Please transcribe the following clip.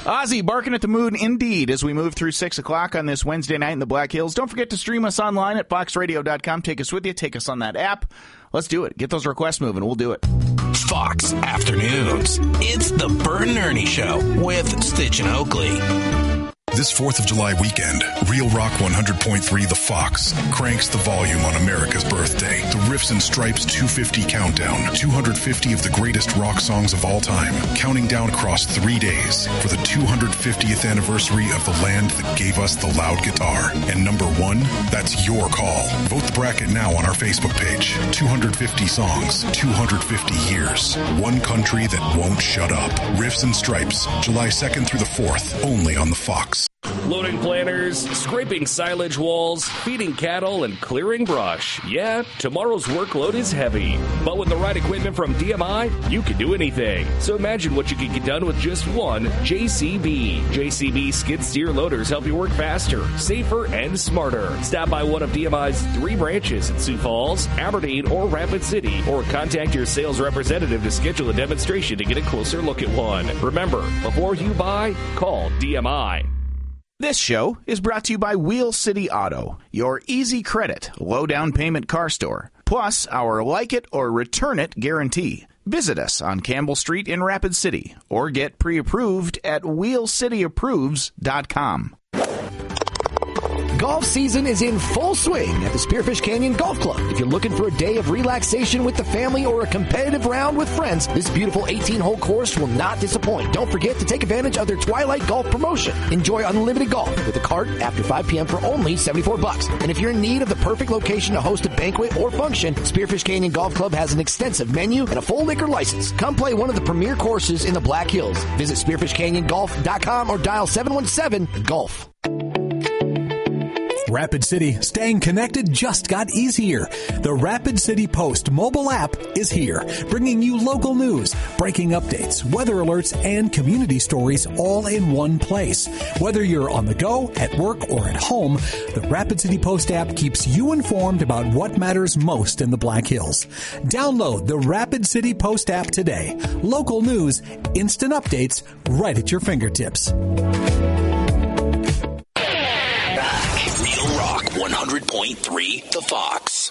Ozzy barking at the moon indeed as we move through 6 o'clock on this Wednesday night in the Black Hills. Don't forget to stream us online at foxradio.com. Take us with you. Take us on that app. Let's do it. Get those requests moving. We'll do it. Fox Afternoons. It's the Bert and Ernie Show with Stitch and Oakley. This 4th of July weekend, Real Rock 100.3 The Fox cranks the volume on America's birthday. The Riffs and Stripes 250 Countdown. 250 of the greatest rock songs of all time. Counting down across 3 days for the 250th anniversary of the land that gave us the loud guitar. And number 1, that's your call. Vote the bracket now on our Facebook page. 250 songs, 250 years. One country that won't shut up. Riffs and Stripes, July 2nd through the 4th, only on The Fox. Loading planters, scraping silage walls, feeding cattle, and clearing brush. Yeah, tomorrow's workload is heavy. But with the right equipment from DMI, you can do anything. So imagine what you can get done with just one JCB. JCB skid steer loaders help you work faster, safer, and smarter. Stop by one of DMI's 3 branches in Sioux Falls, Aberdeen, or Rapid City, or contact your sales representative to schedule a demonstration to get a closer look at one. Remember, before you buy, call DMI. This show is brought to you by Wheel City Auto, your easy credit, low down payment car store, plus our like it or return it guarantee. Visit us on Campbell Street in Rapid City or get pre-approved at wheelcityapproves.com. Golf season is in full swing at the Spearfish Canyon Golf Club. If you're looking for a day of relaxation with the family or a competitive round with friends, this beautiful 18-hole course will not disappoint. Don't forget to take advantage of their Twilight Golf promotion. Enjoy unlimited golf with a cart after 5 p.m. for only $74. And if you're in need of the perfect location to host a banquet or function, Spearfish Canyon Golf Club has an extensive menu and a full liquor license. Come play one of the premier courses in the Black Hills. Visit SpearfishCanyonGolf.com or dial 717-GOLF. Rapid City, staying connected just got easier. The Rapid City Post mobile app is here, bringing you local news, breaking updates, weather alerts, and community stories all in one place. Whether you're on the go, at work, or at home, the Rapid City Post app keeps you informed about what matters most in the Black Hills. Download the Rapid City Post app today. Local news, instant updates, right at your fingertips. 100.3 The Fox.